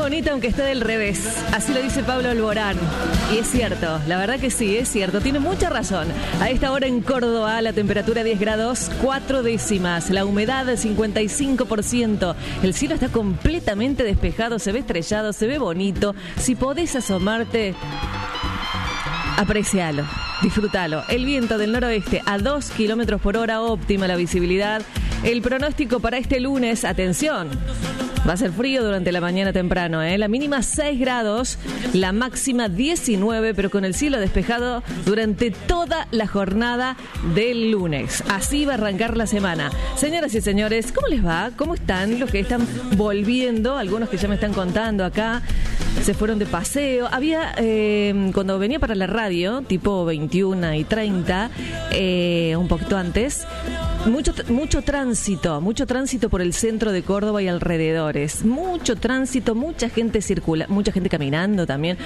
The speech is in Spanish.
bonita aunque esté del revés. Así lo dice Pablo Alborán. Y es cierto, la verdad que sí, es cierto. Tiene mucha razón. A esta hora en Córdoba, la temperatura 10 grados, 4 décimas. La humedad 55%. El cielo está completamente despejado, se ve estrellado, se ve bonito. Si podés asomarte, aprecialo, disfrútalo. El viento del noroeste a 2 kilómetros por hora, óptima la visibilidad. El pronóstico para este lunes, atención, va a ser frío durante la mañana temprano, La mínima 6 grados, la máxima 19, pero con el cielo despejado durante toda la jornada del lunes. Así va a arrancar la semana. Señoras y señores, ¿cómo les va? ¿Cómo están los que están volviendo? Algunos que ya me están contando acá, se fueron de paseo. Había, cuando venía para la radio, tipo 21:30, un poquito antes, mucho tránsito por el centro de Córdoba y alrededores. Mucho tránsito, mucha gente circula, mucha gente caminando también.